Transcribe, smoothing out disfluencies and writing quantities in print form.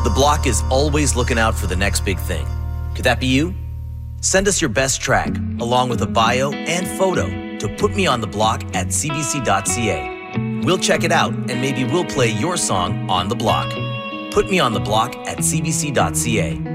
The Block is always looking out for the next big thing. Could that be you? Send us your best track, along with a bio and photo, to putmeontheblock@cbc.ca. We'll check it out, and maybe we'll play your song on The Block. Put Me on the Block at cbc.ca.